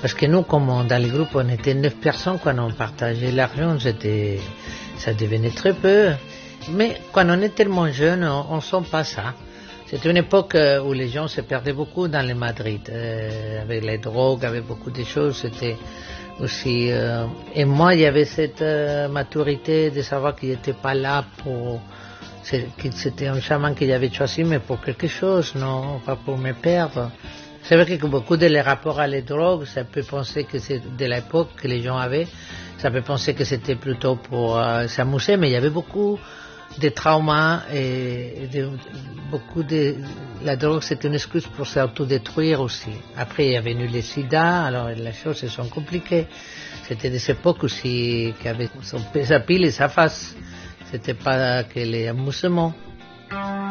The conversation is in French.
Parce que nous, comme dans les groupes, on était 9 personnes, quand on partageait l'argent, ça devenait très peu. Mais quand on est tellement jeune, on ne sent pas ça. C'était une époque où les gens se perdaient beaucoup dans le Madrid, avec les drogues, avec beaucoup de choses. C'était aussi... et moi, il y avait cette maturité de savoir qu'il n'était pas là pour... que c'était un chaman qu'il avait choisi, mais pour quelque chose, non, pas pour me perdre. C'est vrai que beaucoup de les rapports à les drogues, ça peut penser que c'est de l'époque que les gens avaient, ça peut penser que c'était plutôt pour s'amuser, mais il y avait beaucoup de traumas et la drogue c'était une excuse pour s'autodétruire aussi. Après il y a venu le sida, alors les choses se sont compliquées. C'était des époques aussi qui avaient sa pile et sa face. C'était pas que les amusements.